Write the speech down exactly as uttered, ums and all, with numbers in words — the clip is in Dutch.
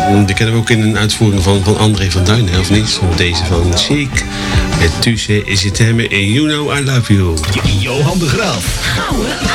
die kennen we ook in een uitvoering van, van André van Duin, of niet? Deze van Chic. Met Tu sais, is het hem, You know I love you. Johan de Graaf.